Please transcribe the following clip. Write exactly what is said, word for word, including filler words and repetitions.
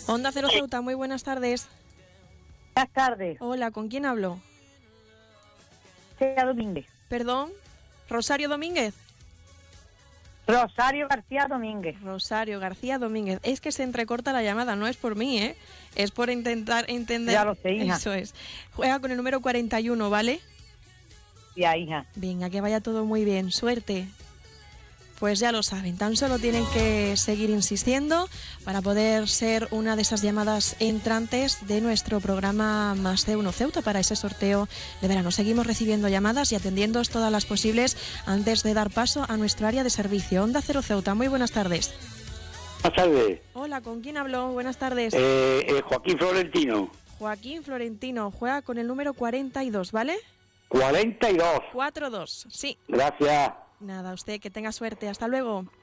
Onda Cero Ceuta, muy buenas tardes. Buenas tardes. Hola, ¿con quién hablo? García Domínguez. Perdón, Rosario Domínguez. Rosario García Domínguez. Rosario García Domínguez. Es que se entrecorta la llamada, no es por mí, ¿eh? Es por intentar entender. Ya lo sé, hija. Eso es. Juega con el número cuarenta y uno, ¿vale? Ya, hija. Venga, que vaya todo muy bien. Suerte. Pues ya lo saben, tan solo tienen que seguir insistiendo para poder ser una de esas llamadas entrantes de nuestro programa Más de Uno Ceuta para ese sorteo de verano. Seguimos recibiendo llamadas y atendiendo todas las posibles antes de dar paso a nuestro área de servicio. Onda Cero Ceuta, muy buenas tardes. Buenas tardes. Hola, ¿con quién hablo? Buenas tardes. Eh, eh, Joaquín Florentino. Joaquín Florentino, juega con el número cuarenta y dos, ¿vale? cuarenta y dos. cuatro dos, sí. Gracias. Nada, usted que tenga suerte. Hasta luego.